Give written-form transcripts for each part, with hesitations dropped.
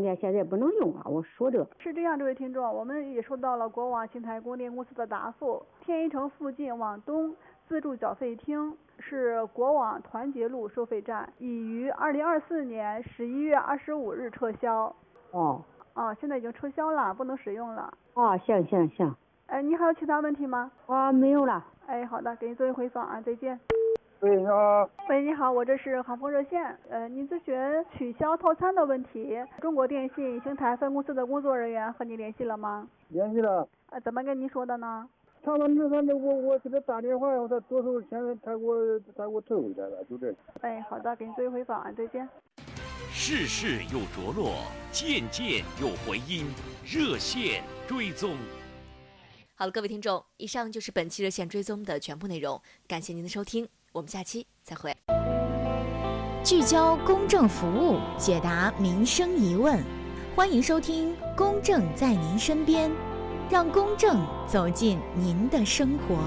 现在不能用啊，我说这个。 是这样，这位听众，我们也收到了国网新台供电公司的答复，天一城附近往东自助缴费厅是国网团结路收费站，已于2024年11月25日撤销。现在已经撤销了，不能使用了。 行。 你还有其他问题吗？ 没有了。 好的，给您做一回访啊，再见。 喂，你好。 喂，你好，我这是航风热线。您咨询取消套餐的问题，中国电信邢台分公司的工作人员和你联系了吗？ 联系了。 怎么跟您说的呢？ 他们我给他打电话，他多少钱他给我退回来了，就这。 好的，给您做一回访啊，再见。 事事有着落，件件有回音，热线追踪。 好了，各位听众，以上就是本期热线追踪的全部内容，感谢您的收听，我们下期再会。 聚焦公正服务，解答民生疑问，欢迎收听《公正在您身边》，让公正走进您的生活。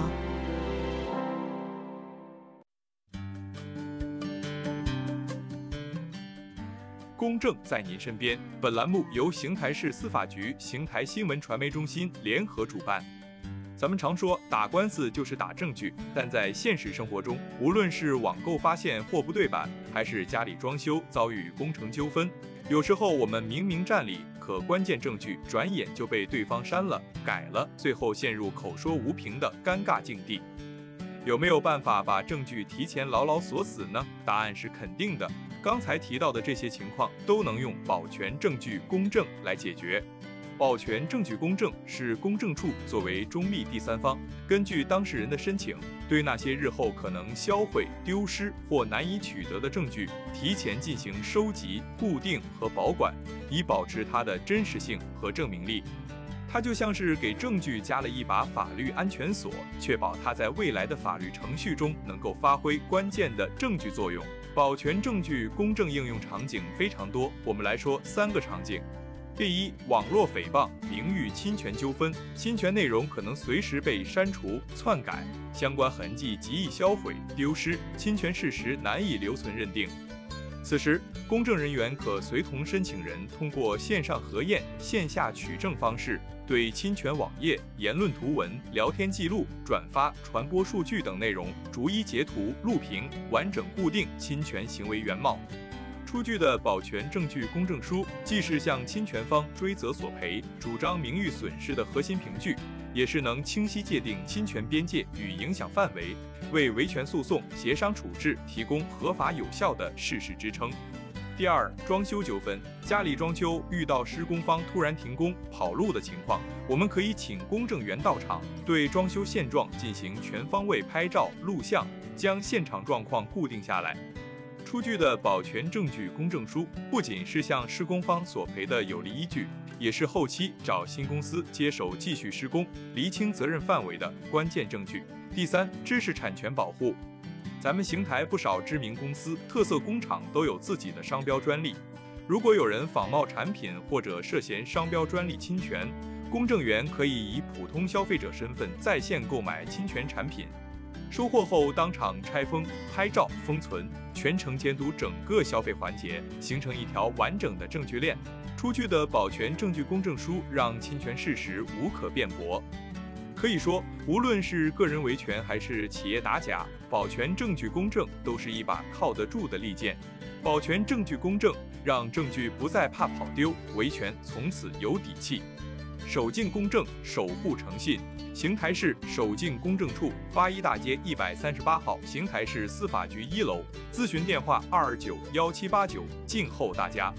公正在您身边。本栏目由邢台市司法局、邢台新闻传媒中心联合主办。咱们常说打官司就是打证据，但在现实生活中，无论是网购发现货不对版，还是家里装修遭遇工程纠纷，有时候我们明明占理，可关键证据转眼就被对方删了、改了，最后陷入口说无凭的尴尬境地。有没有办法把证据提前牢牢锁死呢？答案是肯定的。刚才提到的这些情况都能用保全证据公证来解决。保全证据公证是公证处作为中立第三方，根据当事人的申请，对那些日后可能销毁、丢失或难以取得的证据，提前进行收集、固定和保管，以保持它的真实性和证明力。它就像是给证据加了一把法律安全锁，确保它在未来的法律程序中能够发挥关键的证据作用。保全证据公证应用场景非常多，我们来说3个场景。第一，网络诽谤、名誉侵权纠纷，侵权内容可能随时被删除、篡改，相关痕迹极易销毁、丢失，侵权事实难以留存认定。此时，公证人员可随同申请人通过线上核验、线下取证方式，对侵权网页、言论图文、聊天记录、转发、传播数据等内容逐一截图、录屏，完整固定侵权行为原貌。出具的保全证据公证书，既是向侵权方追责索赔、主张名誉损失的核心凭据，也是能清晰界定侵权边界与影响范围，为维权诉讼、协商处置提供合法有效的事实支撑。第二，装修纠纷，家里装修遇到施工方突然停工、跑路的情况，我们可以请公证员到场，对装修现状进行全方位拍照、录像，将现场状况固定下来。出具的保全证据公证书不仅是向施工方索赔的有力依据，也是后期找新公司接手继续施工、厘清责任范围的关键证据。第三，知识产权保护。咱们邢台不少知名公司、特色工厂都有自己的商标专利，如果有人仿冒产品或者涉嫌商标专利侵权，公证员可以以普通消费者身份在线购买侵权产品，收货后当场拆封、拍照、封存，全程监督整个消费环节，形成一条完整的证据链。出具的保全证据公证书让侵权事实无可辩驳。可以说，无论是个人维权还是企业打假，保全证据公证都是一把靠得住的利剑。保全证据公证，让证据不再怕跑丢，维权从此有底气。守静公正，守护诚信。邢台市守静公证处81大街138号，邢台市司法局1楼，咨询电话2291789，静候大家。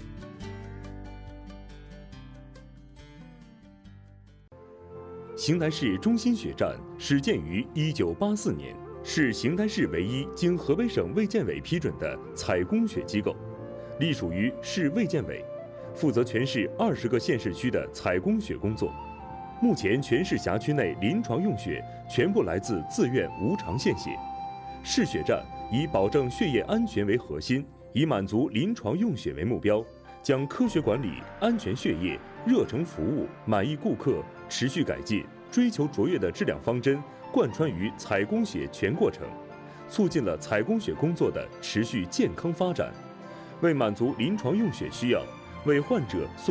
邢台市中心血站始建于1984年，是邢台市唯一经河北省卫健委批准的采供血机构，隶属于市卫健委，负责全市20个县市区的采供血工作。目前全市辖区内临床用血全部来自自愿无偿献血。市血站以保证血液安全为核心，以满足临床用血为目标，将科学管理、安全血液、热诚服务、满意顾客、持续改进、追求卓越的质量方针贯穿于采供血全过程，促进了采供血工作的持续健康发展，为满足临床用血需要，为患者送